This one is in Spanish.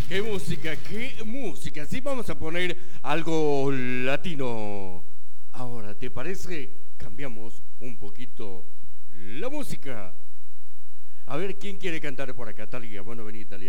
qué música, qué música. Sí, vamos a poner algo latino. Ahora, ¿te parece? Cambiamos un poquito la música. A ver, ¿quién quiere cantar por acá? Talía, bueno, vení, Talía.